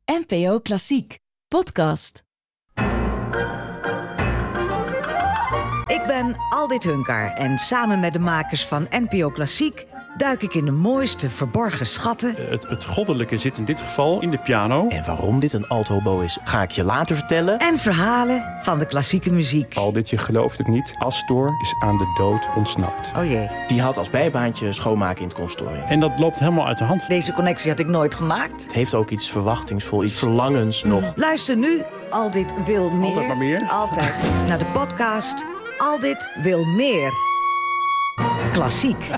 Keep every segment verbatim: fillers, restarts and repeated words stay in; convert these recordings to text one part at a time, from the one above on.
N P O Klassiek podcast. Ik ben Aldit Hunkar en samen met de makers van N P O Klassiek duik ik in de mooiste verborgen schatten. Het, het goddelijke zit in dit geval in de piano. En waarom dit een altobo is, ga ik je later vertellen. En verhalen van de klassieke muziek. Aldit, je gelooft het niet. Astor is aan de dood ontsnapt. Oh jee. Die had als bijbaantje schoonmaken in het conservatorium. En dat loopt helemaal uit de hand. Deze connectie had ik nooit gemaakt. Het heeft ook iets verwachtingsvol, iets verlangens nog. Luister nu, Aldit wil meer. Altijd maar meer. Altijd. Naar de podcast Aldit wil meer. Klassiek.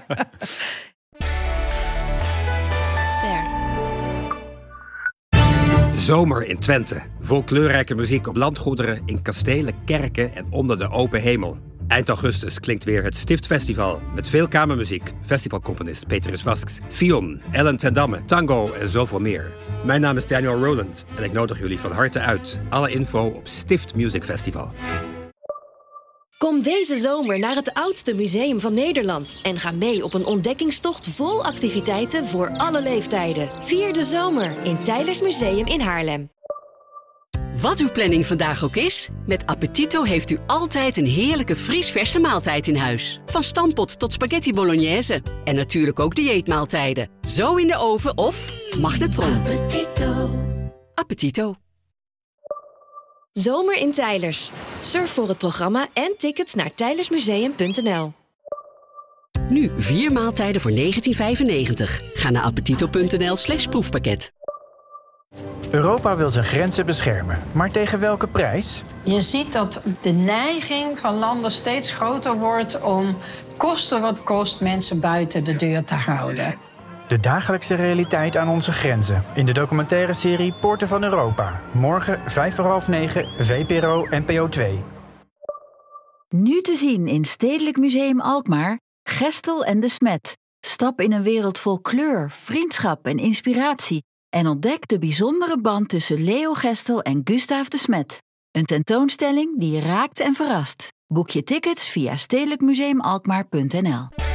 Zomer in Twente. Vol kleurrijke muziek op landgoederen, in kastelen, kerken en onder de open hemel. Eind augustus klinkt weer het Stiftfestival met veel kamermuziek, festivalcomponist Petrus Vasks, Fion, Ellen ten Damme, tango en zoveel meer. Mijn naam is Daniel Rowland en ik nodig jullie van harte uit. Alle info op Stift Music Festival. Kom deze zomer naar het oudste museum van Nederland en ga mee op een ontdekkingstocht vol activiteiten voor alle leeftijden. Vier de zomer in Teylers Museum in Haarlem. Wat uw planning vandaag ook is, met Appetito heeft u altijd een heerlijke vriesverse maaltijd in huis. Van stampot tot spaghetti bolognese. En natuurlijk ook dieetmaaltijden. Zo in de oven of magnetron. Appetito. Appetito. Zomer in Teylers. Surf voor het programma en tickets naar teylersmuseum punt n l. Nu vier maaltijden voor negentien vijfennegentig. Ga naar appetito punt n l slash proefpakket. Europa wil zijn grenzen beschermen, maar tegen welke prijs? Je ziet dat de neiging van landen steeds groter wordt om koste wat kost mensen buiten de deur te houden. De dagelijkse realiteit aan onze grenzen in de documentaire serie Poorten van Europa. Morgen vijf voor half negen, V P R O N P O twee. Nu te zien in Stedelijk Museum Alkmaar, Gestel en de Smet. Stap in een wereld vol kleur, vriendschap en inspiratie en ontdek de bijzondere band tussen Leo Gestel en Gustaaf de Smet. Een tentoonstelling die je raakt en verrast. Boek je tickets via stedelijk museum alkmaar punt n l.